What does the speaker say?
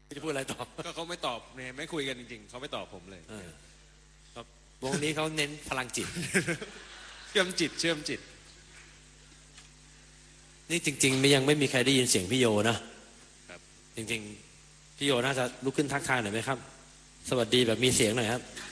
จะพูดอะไรต่อก็เขาไม่ตอบเนี่ยไม่คุยกันจริงๆเขาไม่ตอบผมเลยครับวงนี้เขาเน้นพลังจิตเชื่อมจิตนี่จริงๆยังไม่มีใครได้ยินเสียงพี่โยนะครับจริงๆพี่โยน่าจะลุกขึ้นทักทายหน่อยไหมครับสวัสดีแบบมีเสียงหน่อยครับ